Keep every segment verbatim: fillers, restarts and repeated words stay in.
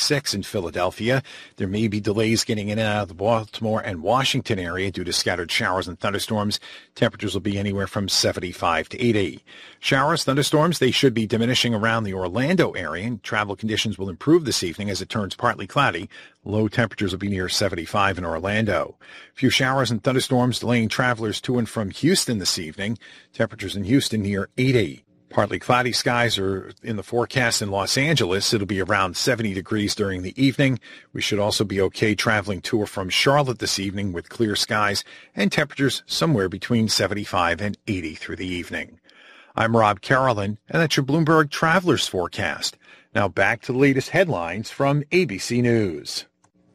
seventy-six in Philadelphia. There may be delays getting in and out of the Baltimore and Washington area due to scattered showers and thunderstorms. Temperatures will be anywhere from seventy-five to eighty. Showers, thunderstorms, they should be diminishing around the Orlando area, and travel conditions will improve this evening as it turns partly cloudy. Low temperatures will be near seventy-five in Orlando. A few showers and thunderstorms delaying travelers to and from Houston this evening. Temperatures in Houston near eighty. Partly cloudy skies are in the forecast in Los Angeles. It'll be around seventy degrees during the evening. We should also be okay traveling to or from Charlotte this evening with clear skies and temperatures somewhere between seventy-five and eighty through the evening. I'm Rob Carolyn, and that's your Bloomberg Travelers Forecast. Now back to the latest headlines from A B C News.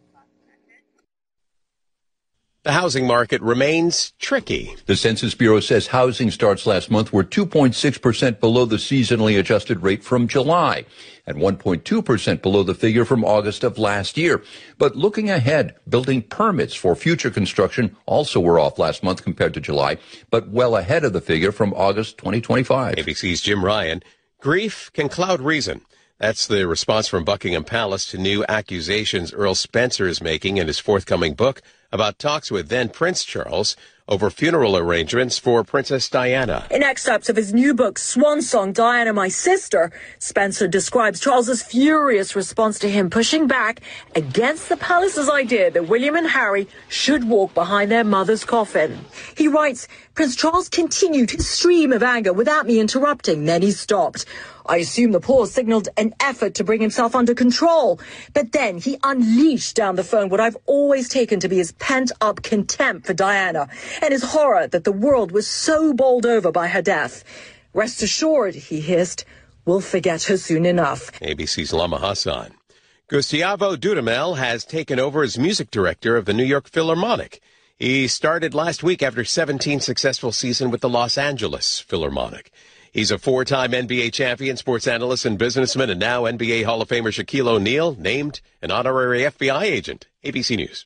The housing market remains tricky. The Census Bureau says housing starts last month were two point six percent below the seasonally adjusted rate from July and one point two percent below the figure from August of last year. But looking ahead, building permits for future construction also were off last month compared to July, but well ahead of the figure from August twenty twenty-five. A B C's Jim Ryan. Grief can cloud reason. That's the response from Buckingham Palace to new accusations Earl Spencer is making in his forthcoming book about talks with then Prince Charles over funeral arrangements for Princess Diana. In excerpts of his new book, Swan Song, Diana, My Sister, Spencer describes Charles's furious response to him pushing back against the palace's idea that William and Harry should walk behind their mother's coffin. He writes, Prince Charles continued his stream of anger without me interrupting. Then he stopped. I assume the pause signaled an effort to bring himself under control. But then he unleashed down the phone what I've always taken to be his pent-up contempt for Diana and his horror that the world was so bowled over by her death. Rest assured, he hissed, we'll forget her soon enough. A B C's Lama Hassan. Gustavo Dudamel has taken over as music director of the New York Philharmonic. He started last week after seventeen successful seasons with the Los Angeles Philharmonic. He's a four-time N B A champion, sports analyst and businessman, and now N B A Hall of Famer Shaquille O'Neal named an honorary F B I agent. A B C News.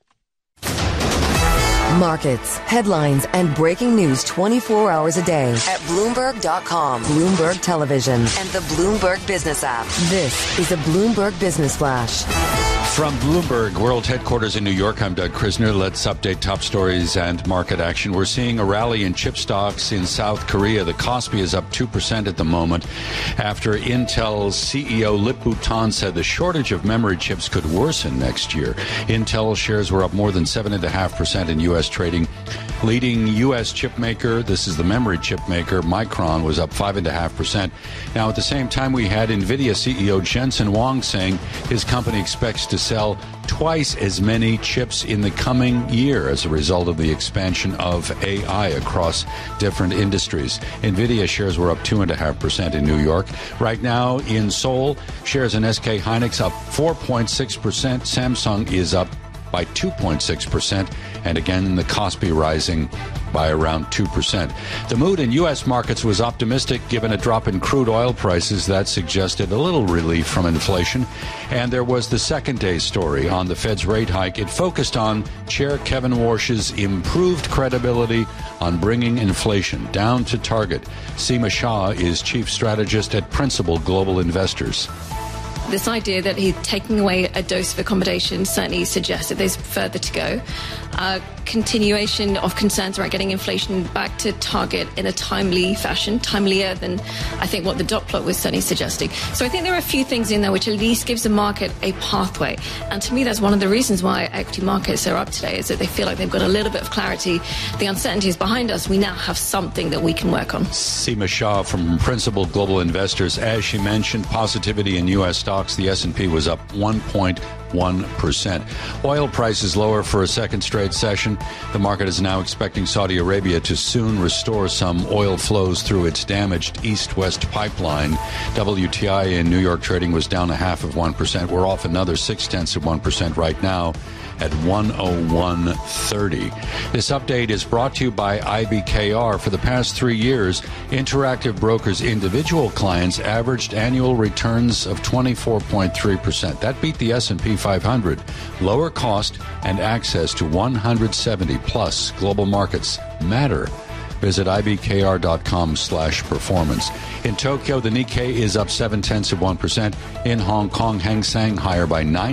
Markets, headlines, and breaking news twenty-four hours a day at Bloomberg dot com, Bloomberg Television, and the Bloomberg Business app. This is a Bloomberg Business Flash. From Bloomberg World Headquarters in New York, I'm Doug Krisner. Let's update top stories and market action. We're seeing a rally in chip stocks in South Korea. The Kospi is up two percent at the moment after Intel's C E O Lip-Bu Tan said the shortage of memory chips could worsen next year. Intel shares were up more than seven point five percent in U S trading. Leading U S chip maker, this is the memory chip maker, Micron, was up five point five percent. Now, at the same time, we had NVIDIA C E O Jensen Huang saying his company expects to sell twice as many chips in the coming year as a result of the expansion of A I across different industries. NVIDIA shares were up two point five percent in New York. Right now in Seoul, shares in S K Hynix up four point six percent. Samsung is up by two point six percent. And again, the Kospi rising by around two percent. The mood in U S markets was optimistic given a drop in crude oil prices that suggested a little relief from inflation. And there was the second day story on the Fed's rate hike. It focused on Chair Kevin Warsh's improved credibility on bringing inflation down to target. Seema Shah is chief strategist at Principal Global Investors. This idea that he's taking away a dose of accommodation certainly suggests that there's further to go. Uh, continuation of concerns about getting inflation back to target in a timely fashion, timelier than I think what the dot plot was certainly suggesting. So I think there are a few things in there which at least gives the market a pathway. And to me, that's one of the reasons why equity markets are up today, is that they feel like they've got a little bit of clarity. The uncertainty is behind us. We now have something that we can work on. Seema Shah from Principal Global Investors. As she mentioned, positivity in U S stocks. The S and P was up one point one percent. Oil prices lower for a second straight session. The market is now expecting Saudi Arabia to soon restore some oil flows through its damaged east-west pipeline. W T I in New York trading was down a half of one percent. We're off another six-tenths of one percent right now at one oh one thirty. This update is brought to you by I B K R. For the past three years, Interactive Brokers individual clients averaged annual returns of twenty-four point three percent. That beat the S and P five hundred. Lower cost and access to one hundred seventy plus global markets matter. Visit ibkr.com slash performance. In Tokyo, the Nikkei is up seven tenths of one percent. In Hong Kong, Hang Seng higher by nine.